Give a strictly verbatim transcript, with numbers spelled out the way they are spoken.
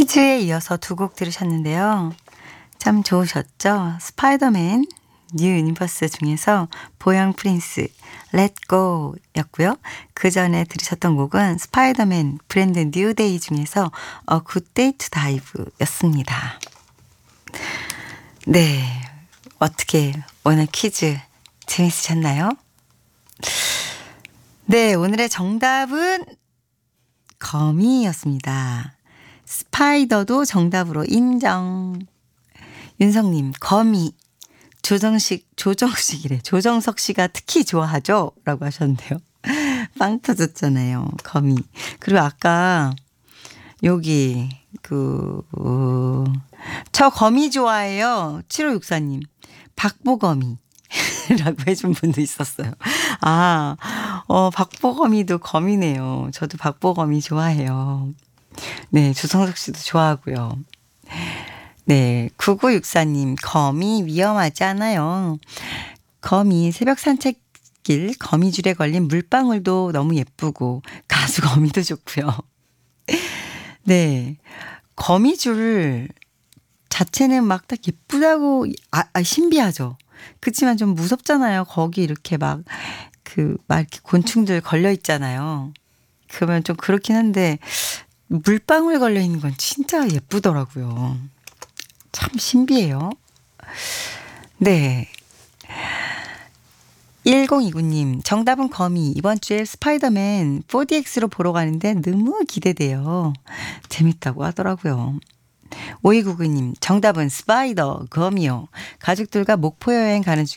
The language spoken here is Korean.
퀴즈에 이어서 두 곡 들으셨는데요. 참 좋으셨죠? 스파이더맨 뉴 유니버스 중에서 보영 프린스 Let Go 였고요. 그 전에 들으셨던 곡은 스파이더맨 브랜드 뉴데이 중에서 A Good Day to Dive 였습니다. 네, 어떻게 오늘 퀴즈 재밌으셨나요? 네, 오늘의 정답은 거미였습니다. 스파이더도 정답으로 인정. 윤성님, 거미. 조정식, 조정식이래. 조정석 씨가 특히 좋아하죠? 라고 하셨는데요. 빵 터졌잖아요. 거미. 그리고 아까 여기 그, 어, 저 거미 좋아해요. 칠오육사님. 박보거미. 라고 해준 분도 있었어요. 아, 어, 박보거미도 거미네요. 저도 박보거미 좋아해요. 네, 조성석 씨도 좋아하고요. 네, 구구육사님, 거미 위험하지 않아요. 거미 새벽 산책길 거미줄에 걸린 물방울도 너무 예쁘고 가수 거미도 좋고요. 네, 거미줄 자체는 막 딱 예쁘다고 아, 아 신비하죠. 그렇지만 좀 무섭잖아요. 거기 이렇게 막 그 막 이렇게 곤충들 걸려 있잖아요. 그러면 좀 그렇긴 한데 물방울 걸려 있는 건 진짜 예쁘더라고요. 참 신비해요. 네. 일공이구님, 정답은 거미. 이번 주에 스파이더맨 포디엑스로 보러 가는데 너무 기대돼요. 재밌다고 하더라고요. 오이구구님, 정답은 스파이더, 거미요. 가족들과 목포 여행 가는 중